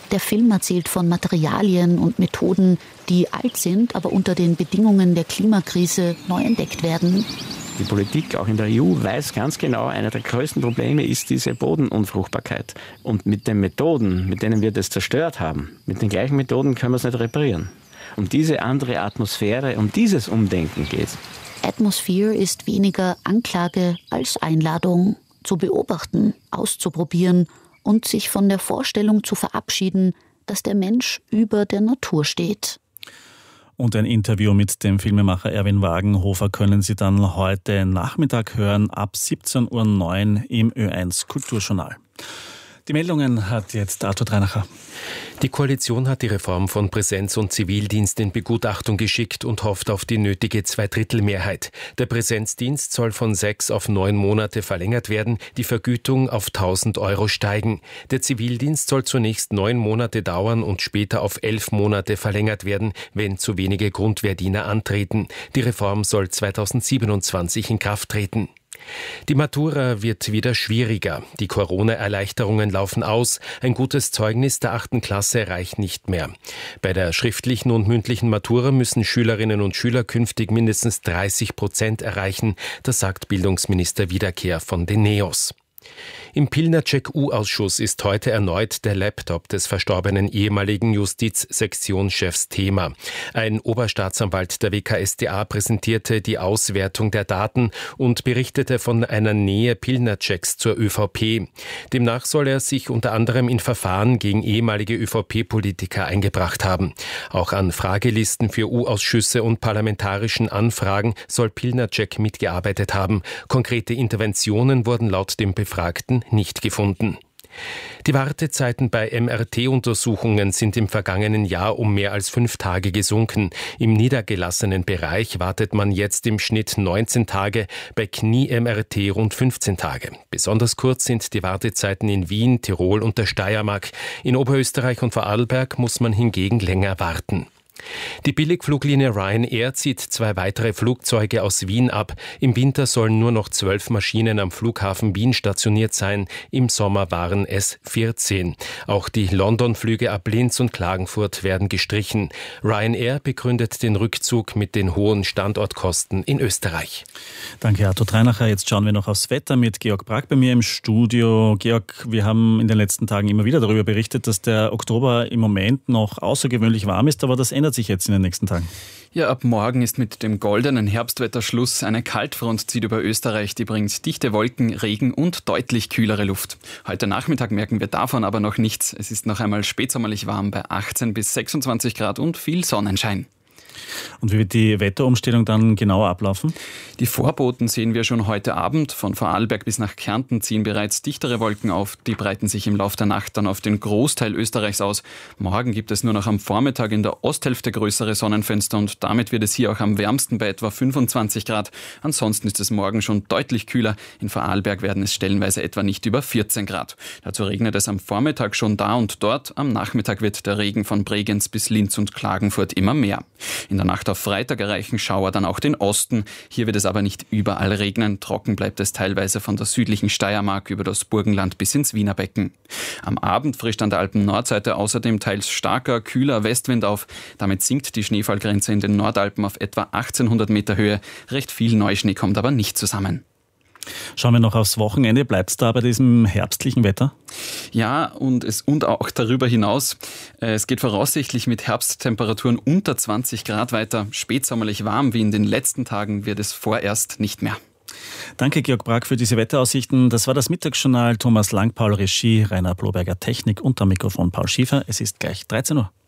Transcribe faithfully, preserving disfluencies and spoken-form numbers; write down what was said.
Der Film erzählt von Materialien und Methoden, die alt sind, aber unter den Bedingungen der Klimakrise neu entdeckt werden. Die Politik, auch in der E U, weiß ganz genau, einer der größten Probleme ist diese Bodenunfruchtbarkeit. Und mit den Methoden, mit denen wir das zerstört haben, mit den gleichen Methoden können wir es nicht reparieren. Um diese andere Atmosphäre, um dieses Umdenken geht es. Atmosphere ist weniger Anklage als Einladung, zu beobachten, auszuprobieren und sich von der Vorstellung zu verabschieden, dass der Mensch über der Natur steht. Und ein Interview mit dem Filmemacher Erwin Wagenhofer können Sie dann heute Nachmittag hören, ab siebzehn Uhr neun im Ö eins Kulturjournal. Die Meldungen hat jetzt Arthur Dreinacher. Die Koalition hat die Reform von Präsenz- und Zivildienst in Begutachtung geschickt und hofft auf die nötige Zweidrittelmehrheit. Der Präsenzdienst soll von sechs auf neun Monate verlängert werden, die Vergütung auf tausend Euro steigen. Der Zivildienst soll zunächst neun Monate dauern und später auf elf Monate verlängert werden, wenn zu wenige Grundwehrdiener antreten. Die Reform soll zweitausendsiebenundzwanzig in Kraft treten. Die Matura wird wieder schwieriger. Die Corona-Erleichterungen laufen aus. Ein gutes Zeugnis der achten Klasse reicht nicht mehr. Bei der schriftlichen und mündlichen Matura müssen Schülerinnen und Schüler künftig mindestens dreißig Prozent erreichen. Das sagt Bildungsminister Wiederkehr von den NEOS. Im Pilnacek-U-Ausschuss ist heute erneut der Laptop des verstorbenen ehemaligen Justizsektionschefs Thema. Ein Oberstaatsanwalt der W K S t A präsentierte die Auswertung der Daten und berichtete von einer Nähe Pilnaceks zur ÖVP. Demnach soll er sich unter anderem in Verfahren gegen ehemalige ÖVP-Politiker eingebracht haben. Auch an Fragelisten für U-Ausschüsse und parlamentarischen Anfragen soll Pilnacek mitgearbeitet haben. Konkrete Interventionen wurden laut dem Befragten nicht gefunden. Die Wartezeiten bei M R T-Untersuchungen sind im vergangenen Jahr um mehr als fünf Tage gesunken. Im niedergelassenen Bereich wartet man jetzt im Schnitt neunzehn Tage, bei Knie-M R T rund fünfzehn Tage. Besonders kurz sind die Wartezeiten in Wien, Tirol und der Steiermark. In Oberösterreich und Vorarlberg muss man hingegen länger warten. Die Billigfluglinie Ryanair zieht zwei weitere Flugzeuge aus Wien ab. Im Winter sollen nur noch zwölf Maschinen am Flughafen Wien stationiert sein. Im Sommer waren es vierzehn. Auch die London-Flüge ab Linz und Klagenfurt werden gestrichen. Ryanair begründet den Rückzug mit den hohen Standortkosten in Österreich. Danke, Arthur Dreinacher. Jetzt schauen wir noch aufs Wetter mit Georg Brack bei mir im Studio. Georg, wir haben in den letzten Tagen immer wieder darüber berichtet, dass der Oktober im Moment noch außergewöhnlich warm ist, aber das ändert sich jetzt in den nächsten Tagen. Ja, ab morgen ist mit dem goldenen Herbstwetter Schluss. Eine Kaltfront zieht über Österreich, die bringt dichte Wolken, Regen und deutlich kühlere Luft. Heute Nachmittag merken wir davon aber noch nichts. Es ist noch einmal spätsommerlich warm bei achtzehn bis sechsundzwanzig Grad und viel Sonnenschein. Und wie wird die Wetterumstellung dann genauer ablaufen? Die Vorboten sehen wir schon heute Abend. Von Vorarlberg bis nach Kärnten ziehen bereits dichtere Wolken auf. Die breiten sich im Laufe der Nacht dann auf den Großteil Österreichs aus. Morgen gibt es nur noch am Vormittag in der Osthälfte größere Sonnenfenster und damit wird es hier auch am wärmsten bei etwa fünfundzwanzig Grad. Ansonsten ist es morgen schon deutlich kühler. In Vorarlberg werden es stellenweise etwa nicht über vierzehn Grad. Dazu regnet es am Vormittag schon da und dort. Am Nachmittag wird der Regen von Bregenz bis Linz und Klagenfurt immer mehr. In der Nacht auf Freitag erreichen Schauer dann auch den Osten. Hier wird es aber nicht überall regnen. Trocken bleibt es teilweise von der südlichen Steiermark über das Burgenland bis ins Wiener Becken. Am Abend frischt an der Alpen-Nordseite außerdem teils starker, kühler Westwind auf. Damit sinkt die Schneefallgrenze in den Nordalpen auf etwa achtzehnhundert Meter Höhe. Recht viel Neuschnee kommt aber nicht zusammen. Schauen wir noch aufs Wochenende. Bleibt es da bei diesem herbstlichen Wetter? Ja, und, es, und auch darüber hinaus. Es geht voraussichtlich mit Herbsttemperaturen unter zwanzig Grad weiter. Spätsommerlich warm wie in den letzten Tagen wird es vorerst nicht mehr. Danke, Georg Brack, für diese Wetteraussichten. Das war das Mittagsjournal. Thomas Langpaul, Regie, Rainer Bloberger, Technik und am Mikrofon Paul Schiefer. Es ist gleich dreizehn Uhr.